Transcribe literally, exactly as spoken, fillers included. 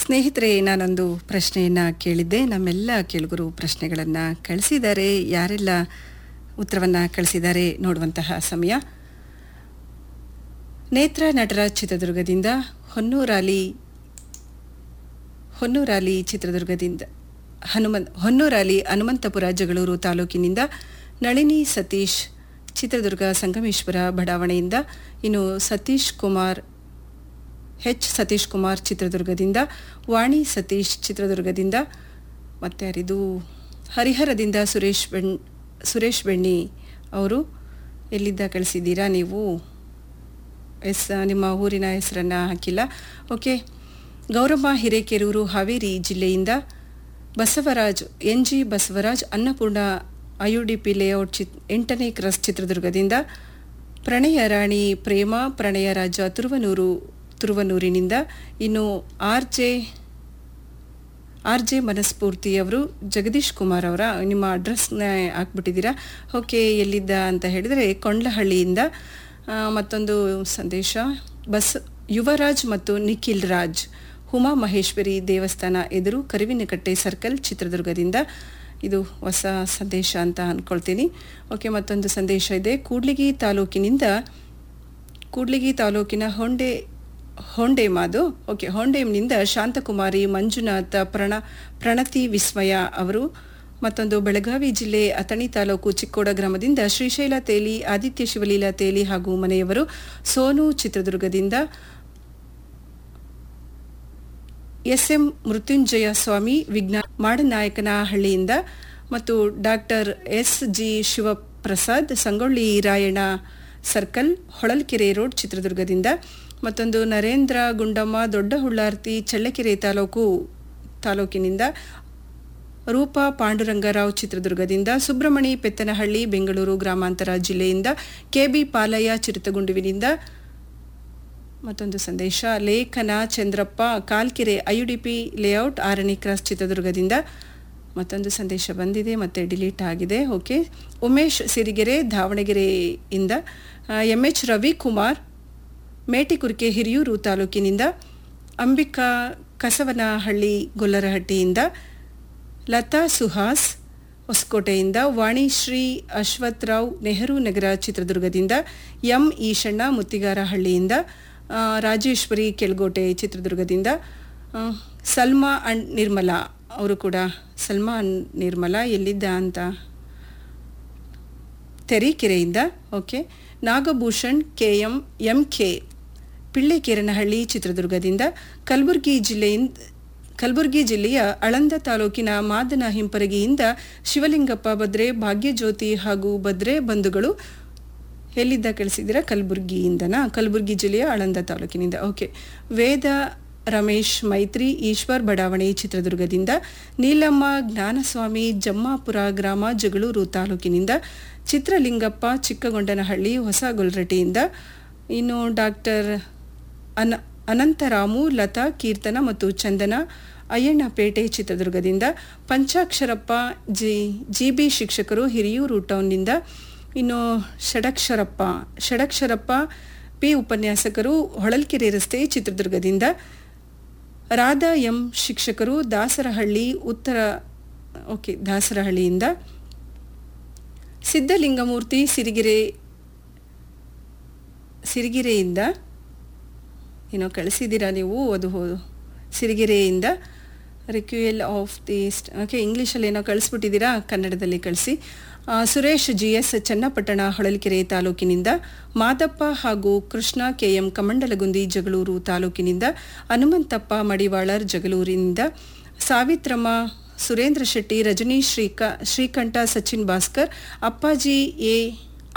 ಸ್ನೇಹಿತರೆ, ನಾನೊಂದು ಪ್ರಶ್ನೆಯನ್ನು ಕೇಳಿದ್ದೆ. ನಮ್ಮೆಲ್ಲ ಕೇಳುಗರು ಪ್ರಶ್ನೆಗಳನ್ನು ಕಳಿಸಿದ್ದಾರೆ. ಯಾರೆಲ್ಲ ಉತ್ತರವನ್ನು ಕಳಿಸಿದ್ದಾರೆ ನೋಡುವಂತಹ ಸಮಯ. ನೇತ್ರ ನಟರಾಜ್ ಚಿತ್ರದುರ್ಗದಿಂದ, ಹೊನ್ನೂರಾಲಿ ಹೊನ್ನೂರಾಲಿ ಚಿತ್ರದುರ್ಗದಿಂದ ಹನುಮಂತ್ ಹೊನ್ನೂರಾಲಿ ಹನುಮಂತಪುರ ಜಗಳೂರು ತಾಲೂಕಿನಿಂದ, ನಳಿನಿ ಸತೀಶ್ ಚಿತ್ರದುರ್ಗ ಸಂಗಮೇಶ್ವರ ಬಡಾವಣೆಯಿಂದ, ಇನ್ನು ಸತೀಶ್ ಕುಮಾರ್ ಹೆಚ್ ಸತೀಶ್ ಕುಮಾರ್ ಚಿತ್ರದುರ್ಗದಿಂದ, ವಾಣಿ ಸತೀಶ್ ಚಿತ್ರದುರ್ಗದಿಂದ, ಮತ್ತು ಯಾರಿದು ಹರಿಹರದಿಂದ ಸುರೇಶ್ ಬೆಣ್ ಸುರೇಶ್ ಬೆಣ್ಣಿ ಅವರು ಎಲ್ಲಿದ್ದ ಕಳಿಸಿದ್ದೀರಾ ನೀವು? ಎಸ್ ನಿಮ್ಮ ಊರಿನ ಹೆಸರನ್ನು ಹಾಕಿಲ್ಲ. ಓಕೆ. ಗೌರಮ್ಮ ಹಿರೇಕೆರೂರು ಹಾವೇರಿ ಜಿಲ್ಲೆಯಿಂದ, Basavaraj N G Basavaraj Annapurna I you D P layout ಚಿತ್ ಎಂಟನೇ ಕ್ರಾಸ್ ಚಿತ್ರದುರ್ಗದಿಂದ, ಪ್ರಣಯ ರಾಣಿ ಪ್ರೇಮ ಪ್ರಣಯ ರಾಜ ತುರುವನೂರು ತುರುವನೂರಿನಿಂದ, ಇನ್ನು ಆರ್ ಜೆ ಆರ್ ಜೆ ಮನಸ್ಫೂರ್ತಿ ಅವರು ಜಗದೀಶ್ ಕುಮಾರ್ ಅವರ ನಿಮ್ಮ ಅಡ್ರೆಸ್ನ ಹಾಕ್ಬಿಟ್ಟಿದ್ದೀರಾ. ಓಕೆ, ಎಲ್ಲಿದ್ದ ಅಂತ ಹೇಳಿದರೆ ಕೊಂಡ್ಲಹಳ್ಳಿಯಿಂದ. ಮತ್ತೊಂದು ಸಂದೇಶ, ಬಸ್ ಯುವರಾಜ್ ಮತ್ತು ನಿಖಿಲ್ ರಾಜ್ ಉಮಾ ಮಹೇಶ್ವರಿ ದೇವಸ್ಥಾನ ಎದುರು ಕರಿವಿನಕಟ್ಟೆ ಸರ್ಕಲ್ ಚಿತ್ರದುರ್ಗದಿಂದ. ಇದು ಹೊಸ ಸಂದೇಶ ಅಂತ ಅಂದ್ಕೊಳ್ತೀನಿ. ಓಕೆ, ಮತ್ತೊಂದು ಸಂದೇಶ ಇದೆ. ಕೂಡ್ಲಿಗಿ ತಾಲೂಕಿನಿಂದ ಕೂಡ್ಲಿಗಿ ತಾಲೂಕಿನ ಹೊಂಡೆ ಹೊಂಡೇಮಾದು ಓಕೆ ಹೊಂಡೇಮ್ನಿಂದ ಶಾಂತಕುಮಾರಿ ಮಂಜುನಾಥ ಪ್ರಣ ಪ್ರಣತಿ ವಿಸ್ಮಯ ಅವರು. ಮತ್ತೊಂದು ಬೆಳಗಾವಿ ಜಿಲ್ಲೆ ಅಥಣಿ ತಾಲೂಕು ಚಿಕ್ಕೋಡ ಗ್ರಾಮದಿಂದ ಶ್ರೀಶೈಲ ತೇಲಿ, ಆದಿತ್ಯ ಶಿವಲೀಲಾ ತೇಲಿ ಹಾಗೂ ಮನೆಯವರು. ಸೋನು ಚಿತ್ರದುರ್ಗದಿಂದ, ಎಸ್ ಎಂ ಮೃತ್ಯುಂಜಯ ಸ್ವಾಮಿ ವಿಜ್ಞಾನ ಮಾಡನಾಯಕನಹಳ್ಳಿಯಿಂದ, ಮತ್ತು doctor S G Shivaprasad Sangolli Rayanna circle Holalkere road ಚಿತ್ರದುರ್ಗದಿಂದ. ಮತ್ತೊಂದು ನರೇಂದ್ರ ಗುಂಡಮ್ಮ ದೊಡ್ಡ ಹುಳ್ಳಾರ್ತಿ ಚಳ್ಳಕೆರೆ ತಾಲೂಕು ತಾಲೂಕಿನಿಂದ, ರೂಪಾ ಪಾಂಡುರಂಗರಾವ್ ಚಿತ್ರದುರ್ಗದಿಂದ, ಸುಬ್ರಹ್ಮಣಿ ಪೆತ್ತನಹಳ್ಳಿ ಬೆಂಗಳೂರು ಗ್ರಾಮಾಂತರ ಜಿಲ್ಲೆಯಿಂದ, ಕೆ ಬಿ ಪಾಲಯ್ಯ ಚಿರತಗುಂಡುವಿನಿಂದ. ಮತ್ತೊಂದು ಸಂದೇಶ, ಲೇಖನ Chandrappa Kalkere I you D P layout ಆರನೇ ಕ್ರಾಸ್ ಚಿತ್ರದುರ್ಗದಿಂದ. ಮತ್ತೊಂದು ಸಂದೇಶ ಬಂದಿದೆ ಮತ್ತೆ ಡಿಲೀಟ್ ಆಗಿದೆ. ಓಕೆ. ಉಮೇಶ್ ಸಿರಿಗೆರೆ ದಾವಣಗೆರೆಯಿಂದ, ಎಂ ಎಚ್ ರವಿಕುಮಾರ್ ಮೇಟಿಕುರ್ಕೆ ಹಿರಿಯೂರು ತಾಲೂಕಿನಿಂದ, ಅಂಬಿಕಾ ಕಸವನಹಳ್ಳಿ ಗೊಲ್ಲರಹಟ್ಟಿಯಿಂದ, ಲತಾ ಸುಹಾಸ್ ಹೊಸಕೋಟೆಯಿಂದ, ವಾಣಿಶ್ರೀ ಅಶ್ವತ್ಥರಾವ್ ನೆಹರು ನಗರ ಚಿತ್ರದುರ್ಗದಿಂದ, ಎಂ ಈಶಣ್ಣ ಮುತ್ತಿಗಾರಹಳ್ಳಿಯಿಂದ, ರಾಜೇಶ್ವರಿ ಕೆಳಗೋಟೆ ಚಿತ್ರದುರ್ಗದಿಂದ, ಸಲ್ಮಾ ಅಂಡ್ ನಿರ್ಮಲಾ ಅವರು ಕೂಡ. ಸಲ್ಮಾ ಅಂಡ್ ನಿರ್ಮಲಾ ಎಲ್ಲಿದ್ದ ಅಂತ ತೆರೀಕೆರೆಯಿಂದ. Okay. Nagabhushan K M M K ಪಿಳ್ಳೆಕೇರನಹಳ್ಳಿ ಚಿತ್ರದುರ್ಗದಿಂದ, ಕಲಬುರಗಿ ಜಿಲ್ಲೆಯಿಂದ ಕಲಬುರಗಿ ಜಿಲ್ಲೆಯ ಆಳಂದ ತಾಲೂಕಿನ ಮಾದನ ಹಿಂಪರಗಿಯಿಂದ ಶಿವಲಿಂಗಪ್ಪ ಬದ್ರೆ, ಭಾಗ್ಯಜ್ಯೋತಿ ಹಾಗೂ ಬದ್ರೆ ಬಂಧುಗಳು. ಎಲ್ಲಿದ್ದ ಕಳಿಸಿದ್ದೀರಾ? ಕಲಬುರಗಿಯಿಂದನಾ? ಕಲಬುರಗಿ ಜಿಲ್ಲೆಯ ಆಳಂದ ತಾಲೂಕಿನಿಂದ. ಓಕೆ. ವೇದ ರಮೇಶ್ ಮೈತ್ರಿ ಈಶ್ವರ್ ಬಡಾವಣೆ ಚಿತ್ರದುರ್ಗದಿಂದ, ನೀಲಮ್ಮ ಜ್ಞಾನಸ್ವಾಮಿ ಜಮ್ಮಾಪುರ ಗ್ರಾಮ ಜಗಳೂರು ತಾಲೂಕಿನಿಂದ, ಚಿತ್ರಲಿಂಗಪ್ಪ ಚಿಕ್ಕಗೊಂಡನಹಳ್ಳಿ ಹೊಸಗೊಲ್ರಟ್ಟಿಯಿಂದ, ಇನ್ನು ಡಾಕ್ಟರ್ ಅನ ಅನಂತರಾಮು ಲತಾ ಕೀರ್ತನ ಮತ್ತು ಚಂದನ ಅಯ್ಯಣ್ಣಪೇಟೆ ಚಿತ್ರದುರ್ಗದಿಂದ, ಪಂಚಾಕ್ಷರಪ್ಪ ಜಿ ಜಿ ಬಿ ಶಿಕ್ಷಕರು ಹಿರಿಯೂರು ಟೌನ್ನಿಂದ, ಇನ್ನು ಷಡಕ್ಷರಪ್ಪ ಷಡಕ್ಷರಪ್ಪ ಪಿ ಉಪನ್ಯಾಸಕರು ಹೊಳಲ್ಕೆರೆ ರಸ್ತೆ ಚಿತ್ರದುರ್ಗದಿಂದ, ರಾಧಾ ಎಂ ಶಿಕ್ಷಕರು ದಾಸರಹಳ್ಳಿ ಉತ್ತರ ಓಕೆ ದಾಸರಹಳ್ಳಿಯಿಂದ, ಸಿದ್ಧಲಿಂಗಮೂರ್ತಿ ಸಿರಿಗೆರೆ ಸಿರಿಗೆರೆಯಿಂದ ಏನೋ ಕಳಿಸಿದ್ದೀರಾ ನೀವು, ಅದು ಸಿರಿಗೆರೆಯಿಂದ. ರಿಕ್ಯೂಯಲ್ ಆಫ್ ದಿ ಓಕೆ ಇಂಗ್ಲೀಷಲ್ಲಿ ಏನೋ ಕಳಿಸ್ಬಿಟ್ಟಿದ್ದೀರಾ, ಕನ್ನಡದಲ್ಲಿ ಕಳಿಸಿ. ಸುರೇಶ್ ಜಿ ಎಸ್ ಚನ್ನಪಟ್ಟಣ ಹೊಳಲ್ಕೆರೆ ತಾಲೂಕಿನಿಂದ, ಮಾದಪ್ಪ ಹಾಗೂ ಕೃಷ್ಣ ಕೆ ಎಂ ಕಮಂಡಲಗುಂದಿ ಜಗಳೂರು ತಾಲೂಕಿನಿಂದ, ಹನುಮಂತಪ್ಪ ಮಡಿವಾಳರ್ ಜಗಳೂರಿನಿಂದ, ಸಾವಿತ್ರಮ್ಮ ಸುರೇಂದ್ರ ಶೆಟ್ಟಿ ರಜನಿ ಶ್ರೀಕ ಶ್ರೀಕಂಠ ಸಚಿನ್ ಭಾಸ್ಕರ್, ಅಪ್ಪಾಜಿ ಎ